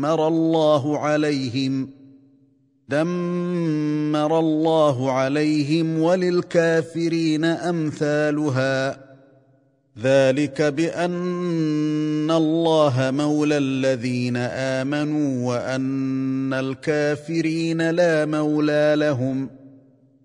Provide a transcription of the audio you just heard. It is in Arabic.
دمر الله عليهم وللكافرين أمثالها ذلك بأن الله مولى الذين آمنوا وأن الكافرين لا مولى لهم